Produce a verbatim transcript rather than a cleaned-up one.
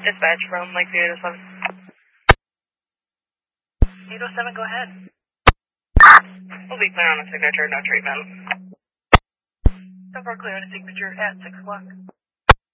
Dispatch from Lakeview eight oh seven. eight oh seven, go ahead. We'll be clear on a signature, no treatment. So far clear on a signature at six o'clock.